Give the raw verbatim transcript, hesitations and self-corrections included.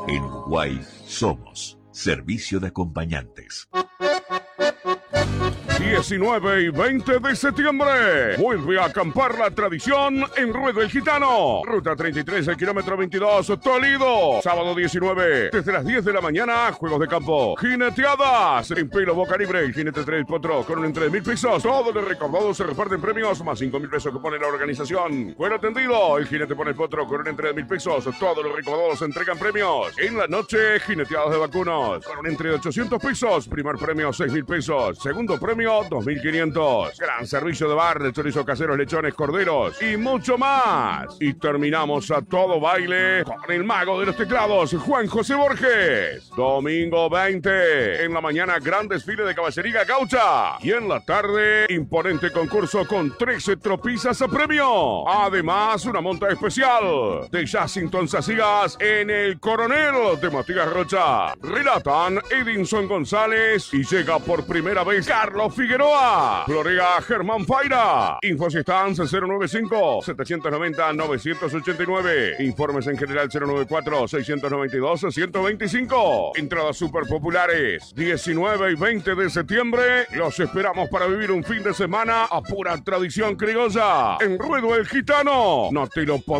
En Uruguay somos Servicio de Acompañantes. diecinueve y veinte de septiembre vuelve a acampar la tradición en Ruedo el Gitano. Ruta treinta y tres, el kilómetro veintidós, Toledo. Sábado diecinueve, desde las diez de la mañana, juegos de campo, jineteadas en pelo boca libre. El jinete trae el potro con un entre de mil pesos. Todos los recaudados se reparten premios, más cinco mil pesos que pone la organización. Buen atendido, el jinete pone el potro con un entre de mil pesos. Todos los recaudados entregan premios. En la noche, jineteadas de vacunos con un entre de ochocientos pesos. Primer premio, seis mil pesos. Segundo premio, dos mil quinientos. Gran servicio de bar de chorizo caseros, lechones, corderos y mucho más. Y terminamos a todo baile con el mago de los teclados, Juan José Borges. Domingo veinte. En la mañana, gran desfile de caballería gaucha. Y en la tarde, imponente concurso con trece tropizas a premio. Además, una monta especial de Jacinton Sacigas en el Coronel de Matías Rocha. Relatan Edinson González y llega por primera vez Carlos Figueroa. Florea Germán Faira. Infos y stands cero noventa y cinco, setecientos noventa, novecientos ochenta y nueve. Informes en general cero noventa y cuatro, seiscientos noventa y dos, ciento veinticinco. Entradas super populares. diecinueve y veinte de septiembre. Los esperamos para vivir un fin de semana a pura tradición criolla. En Ruedo el Gitano. No te lo podés